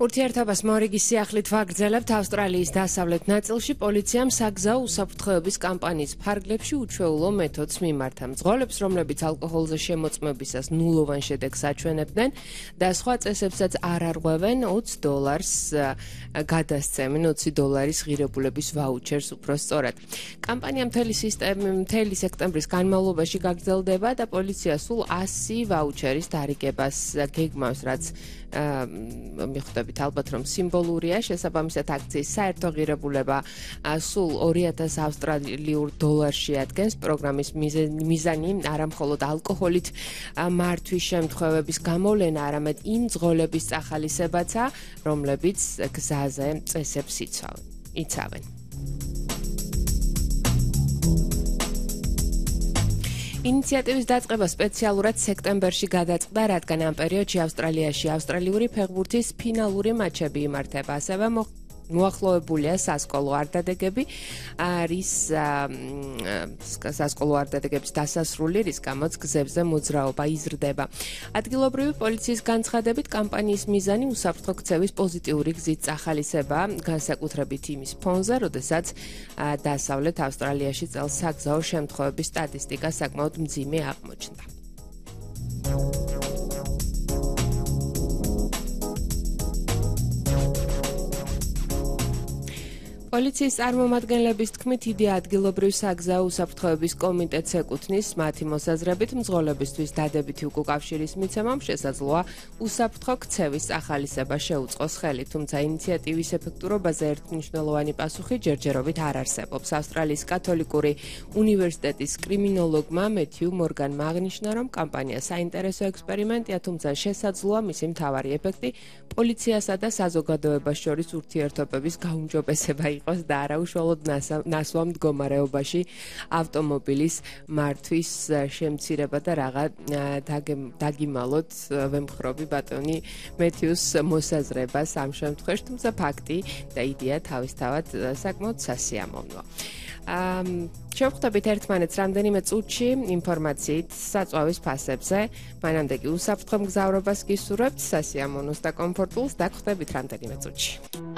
ურთიერთობას მორიგის სიახლით ვაგრძელებთ ავსტრალიის დასავლეთ ნაწილში პოლიციამ საგზაო უსაფრთხოების კამპანიის ფარგლებში უჩვეულო მეთოდს მიმართა. მძღოლებს, რომლებიც ალკოჰოლზე შემოწმებისას ნულოვან შედეგს აჩვენებდნენ და სხვა წესებსაც არ არღვევენ, $20 გადასცემენ, $20 ღირებულების ვაუჩერს უფრო სწორად. კამპანია მთელი სექტემბრის განმავლობაში გაგრძელდება და პოლიცია სულ 100 ვაუჩერის დარიგებას გეგმავს, რაც მიხვდებით ალბათ რომ სიმბოლურია. შესაბამისად აქციის საერთო ღირებულება სულ $2000 შეადგენს. პროგრამის მიზანი არამხოლოდ ალკოჰოლით მართვის შემთხვევების გამოვლენა, არამედ იმ მძღოლების წახალისებაცა, რომლებიც გზაზე წესებს იცავენ. ინიციატივის დაწყება სპეციალურად სექტემბერში გადაწყდა, რადგან ამ პერიოდში ავსტრალიაში ავსტრალიური ფეხბურთის ფინალური მატჩები იმართება. ასევე მოახლოებულია სასკოლო არდადეგები, არის სასკოლო არდადეგების დასასრული, რის გამოც გზებზე მოძრაობა იზრდება. ადგილობრივი პოლიციის განცხადებით, კამპანიის მიზანი უსაფრთხო ქცევის პოზიტიური გზით წახალისება, განსაკუთრებით იმის ფონზე, როდესაც დასავლეთ ავსტრალიაში წელს საგზაო შემთხვევების სტატისტიკა საკმაოდ მძიმე აღმოჩნდა. პოლიციის წარმომადგენლების თქმით, იდეა ადგილობრივ საგზაო უსაფრთხოების კომიტეტს ეკუთვნის. მათი მოსაზრებით, მძღოლებისთვის დადებითი უკავშირის მიცემამ შესაძლოა უსაფრთხო ქცევის წახალისება შეუწყოს ხელი, თუმცა ინიციატივის ეფექტურობაზე ერთმნიშვნელოვანი პასუხი ჯერჯერობით არ არსებობს. ავსტრალიის კათოლიკური უნივერსიტეტის კრიმინოლოგმა მეთიუ მორგანმა აღნიშნა, რომ კამპანია საინტერესო ექსპერიმენტია, თუმცა შესაძლოა მისი მთავარი ეფექტი პოლიციასა და საზოგადოებას შორის ურთიერთობების გაუმჯობესება იყოს და არა უშუალოდ ნასვამ მდგომარეობაში ავტომობილის მართვის შემცირება და რაღა დაგიმალოთ ვემხრობი ბატონი მეთიუს მოსაზრებას ამ შემთხვევაში, თუმცა ფაქტი და იდეა თავისთავად საკმაოდ სასიამოვნოა. შევხვდებით ერთმანეთს რამდენიმე წუთში ინფორმაციით საწვავის ფასებზე. მანამდე კი უსაფრთხო მგზავრობას გისურვებთ, სასიამოვნოს და კომფორტულს. დაგხვდებით რამდენიმე წუთში.